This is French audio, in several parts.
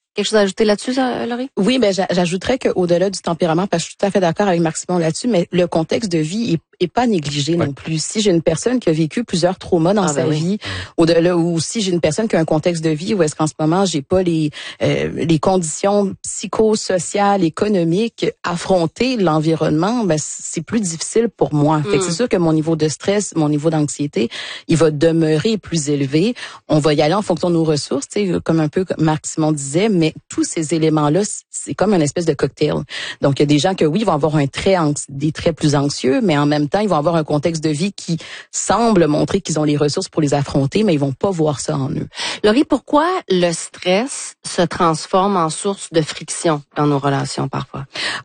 Quelque chose à ajouter là-dessus, Laurie? Oui, j'ajouterais qu'au-delà du tempérament, parce que je suis tout à fait d'accord avec Marc-Simon là-dessus, mais le contexte de vie est pas négligé non plus. Si j'ai une personne qui a vécu plusieurs traumas dans sa vie, au-delà, ou si j'ai une personne qui a un contexte de vie où est-ce qu'en ce moment j'ai pas les conditions psychosociales, économiques, affronter l'environnement, c'est plus difficile pour moi. Fait que c'est sûr que mon niveau de stress, mon niveau d'anxiété, il va demeurer plus élevé. On va y aller en fonction de nos ressources, comme un peu comme Marc-Simon disait, mais tous ces éléments-là, c'est comme une espèce de cocktail. Donc, il y a des gens que oui, ils vont avoir des traits plus anxieux, mais en même temps, ils vont avoir un contexte de vie qui semble montrer qu'ils ont les ressources pour les affronter, mais ils vont pas voir ça en eux. Laurie, pourquoi le stress se transforme en source de friction dans nos relations parfois?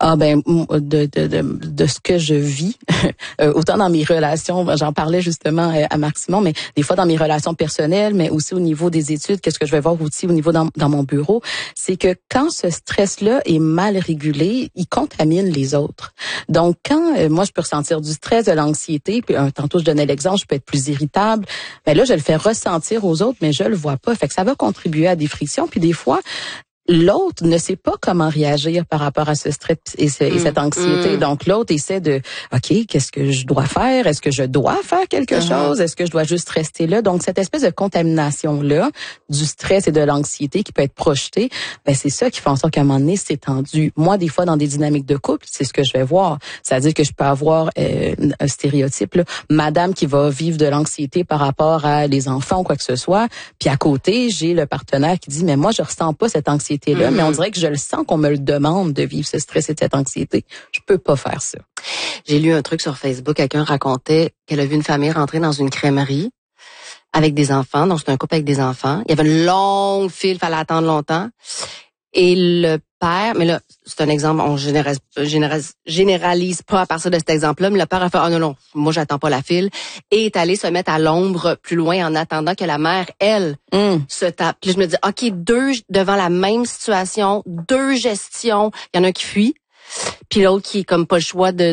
De ce que je vis, autant dans mes relations, j'en parlais justement à Marc-Simon, mais des fois dans mes relations personnelles, mais aussi au niveau des études, qu'est-ce que je vais voir aussi au niveau dans mon bureau, c'est que quand ce stress-là est mal régulé, il contamine les autres. Donc, quand moi, je peux ressentir du stress, de l'anxiété, puis tantôt, je donnais l'exemple, je peux être plus irritable, là, je le fais ressentir aux autres, mais je le vois pas. Fait que ça va contribuer à des frictions, puis des fois, l'autre ne sait pas comment réagir par rapport à ce stress et cette anxiété. Donc, l'autre essaie de, OK, qu'est-ce que je dois faire? Est-ce que je dois faire quelque chose? Est-ce que je dois juste rester là? Donc, cette espèce de contamination-là, du stress et de l'anxiété qui peut être projetée, c'est ça qui fait en sorte qu'à un moment donné, c'est tendu. Moi, des fois, dans des dynamiques de couple, c'est ce que je vais voir. C'est-à-dire que je peux avoir un stéréotype, là, madame qui va vivre de l'anxiété par rapport à les enfants ou quoi que ce soit, puis à côté, j'ai le partenaire qui dit, mais moi, je ressens pas cette anxiété là, mais on dirait que je le sens qu'on me le demande de vivre ce stress et cette anxiété. Je peux pas faire ça. J'ai lu un truc sur Facebook, quelqu'un racontait qu'elle a vu une famille rentrer dans une crèmerie avec des enfants, donc c'est un couple avec des enfants. Il y avait une longue file, il fallait attendre longtemps. Et le père, mais là, c'est un exemple, on généralise pas à partir de cet exemple-là, mais le père a fait, non, moi j'attends pas la file, et est allé se mettre à l'ombre plus loin en attendant que la mère, elle, se tape. Puis je me dis, OK, deux devant la même situation, deux gestions, il y en a un qui fuit, puis l'autre qui est comme pas le choix de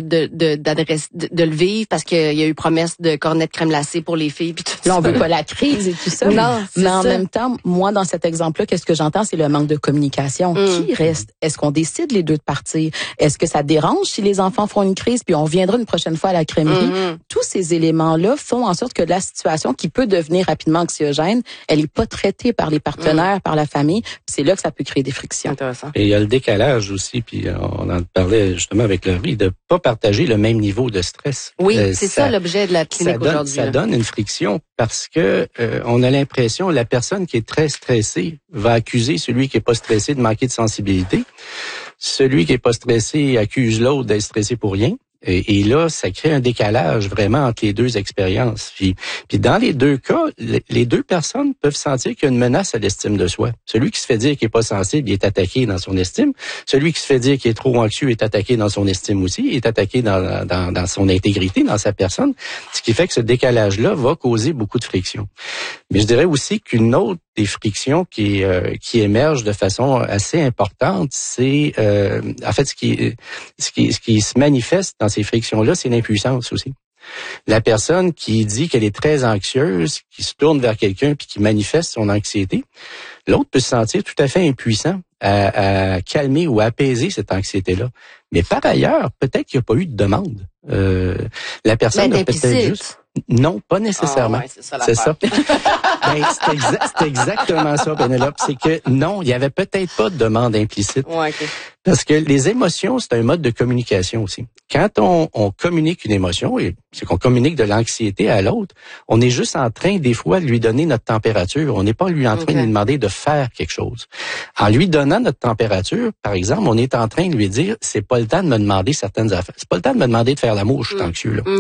le vivre parce qu'il y a eu promesse de cornet de crème glacée pour les filles puis tout ça. Là, on veut pas la crise et tout ça. Non, mais en même temps, moi, dans cet exemple-là, qu'est-ce que j'entends, c'est le manque de communication. Qui reste? Est-ce qu'on décide les deux de partir? Est-ce que ça dérange si les enfants font une crise puis on reviendra une prochaine fois à la crèmerie? Tous ces éléments-là font en sorte que la situation qui peut devenir rapidement anxiogène, elle est pas traitée par les partenaires, par la famille. Puis c'est là que ça peut créer des frictions. Intéressant. Et il y a le décalage aussi, puis on en parlait justement avec Laurie, de pas partager le même niveau de stress. Oui, c'est ça l'objet de la clinique aujourd'hui. Ça donne une friction parce que on a l'impression la personne qui est très stressée va accuser celui qui est pas stressé de manquer de sensibilité. Celui qui est pas stressé accuse l'autre d'être stressé pour rien. Et là, ça crée un décalage vraiment entre les deux expériences. Puis dans les deux cas, les deux personnes peuvent sentir qu'il y a une menace à l'estime de soi. Celui qui se fait dire qu'il est pas sensible, il est attaqué dans son estime. Celui qui se fait dire qu'il est trop anxieux est attaqué dans son estime aussi. Il est attaqué dans son intégrité, dans sa personne. Ce qui fait que ce décalage-là va causer beaucoup de friction. Mais je dirais aussi qu'une autre des frictions qui émergent de façon assez importante, c'est en fait ce qui se manifeste dans ces frictions-là, c'est l'impuissance aussi. La personne qui dit qu'elle est très anxieuse, qui se tourne vers quelqu'un puis qui manifeste son anxiété, l'autre peut se sentir tout à fait impuissant à calmer ou à apaiser cette anxiété-là. Mais par ailleurs, peut-être qu'il n'y a pas eu de demande. La personne a peut-être juste... Non, pas nécessairement. C'est ça. C'est exactement ça, Pénélope. C'est que non, il y avait peut-être pas de demande implicite. Ouais, okay. Parce que les émotions, c'est un mode de communication aussi. Quand on communique une émotion, et c'est qu'on communique de l'anxiété à l'autre, on est juste en train, des fois, de lui donner notre température. On n'est pas lui en train de lui demander de faire quelque chose. En lui donnant notre température, par exemple, on est en train de lui dire, c'est pas le temps de me demander certaines affaires. C'est pas le temps de me demander de faire l'amour, je suis anxieux, là.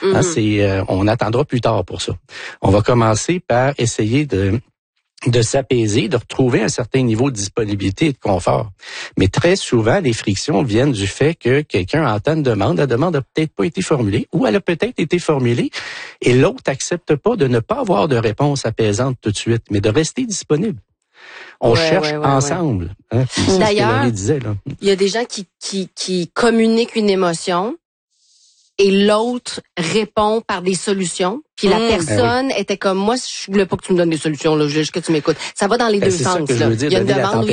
On attendra plus tard pour ça. On va commencer par essayer de s'apaiser, de retrouver un certain niveau de disponibilité et de confort. Mais très souvent, les frictions viennent du fait que quelqu'un entend une demande, la demande a peut-être pas été formulée, ou elle a peut-être été formulée, et l'autre n'accepte pas de ne pas avoir de réponse apaisante tout de suite, mais de rester disponible. On cherche ensemble. Hein, d'ailleurs, il y a des gens qui communiquent une émotion, et l'autre répond par des solutions. Puis la personne était comme, moi, je voulais pas que tu me donnes des solutions, là, je veux juste que tu m'écoutes. Ça va dans les deux sens. Là. Il y a une demande,